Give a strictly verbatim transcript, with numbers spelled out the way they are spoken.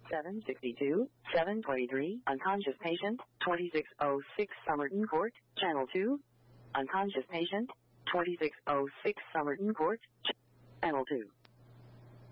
seven sixty-two, seven twenty-three, unconscious patient, twenty-six oh six Somerton Court, Channel two. Unconscious patient, twenty-six oh six Somerton Court, Channel two.